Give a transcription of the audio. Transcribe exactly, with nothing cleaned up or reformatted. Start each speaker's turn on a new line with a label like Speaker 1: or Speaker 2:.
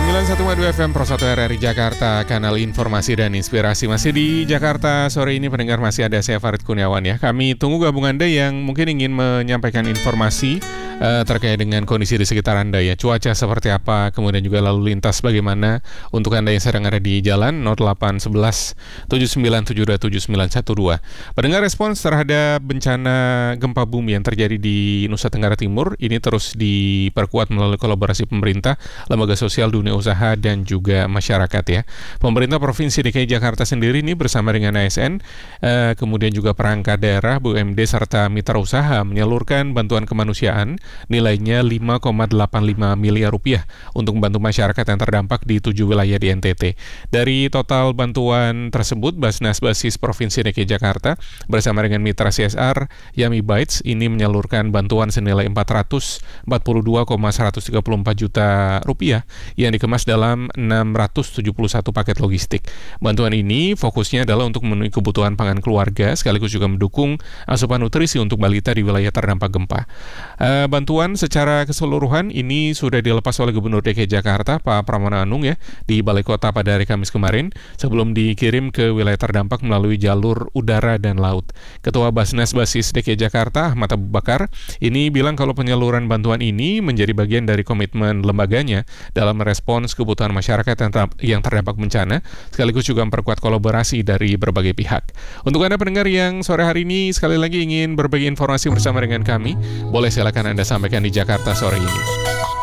Speaker 1: sembilan puluh satu koma dua F M Pro satu R R I Jakarta, kanal informasi dan inspirasi. Masih di Jakarta sore ini pendengar, masih ada saya Farid Kurniawan ya. Kami tunggu gabung Anda yang mungkin ingin menyampaikan informasi uh, terkait dengan kondisi di sekitar Anda ya. Cuaca seperti apa, kemudian juga lalu lintas bagaimana untuk Anda yang sedang ada di jalan. Nol delapan sebelas tujuh sembilan tujuh dua tujuh sembilan satu dua. Pendengar, respons terhadap bencana gempa bumi yang terjadi di Nusa Tenggara Timur ini terus diperkuat melalui kolaborasi pemerintah, lembaga sosial, dunia usaha, dan juga masyarakat ya. Pemerintah Provinsi D K I Jakarta sendiri ini bersama dengan A S N, eh, kemudian juga perangkat daerah, B U M D, serta mitra usaha menyalurkan bantuan kemanusiaan nilainya lima koma delapan lima miliar rupiah untuk membantu masyarakat yang terdampak di tujuh wilayah di N T T. Dari total bantuan tersebut, Basnas Basis Provinsi D K I Jakarta bersama dengan mitra C S R Yummy Bites ini menyalurkan bantuan senilai empat ratus empat puluh dua koma seratus tiga puluh empat juta rupiah yang dikemas dalam enam ratus tujuh puluh satu paket logistik. Bantuan ini fokusnya adalah untuk memenuhi kebutuhan pangan keluarga, sekaligus juga mendukung asupan nutrisi untuk balita di wilayah terdampak gempa. Uh, bantuan secara keseluruhan ini sudah dilepas oleh Gubernur D K I Jakarta, Pak Pramono Anung ya, di Balai Kota pada hari Kamis kemarin, sebelum dikirim ke wilayah terdampak melalui jalur udara dan laut. Ketua Basnas Basis D K I Jakarta, Ahmad Abu Bakar, ini bilang kalau penyaluran bantuan ini menjadi bagian dari komitmen lembaganya dalam merespons kebutuhan masyarakat yang, ter- yang terdampak bencana, sekaligus juga memperkuat kolaborasi dari berbagai pihak. Untuk Anda pendengar yang sore hari ini sekali lagi ingin berbagi informasi bersama dengan kami, boleh silakan Anda sampaikan di Jakarta sore ini.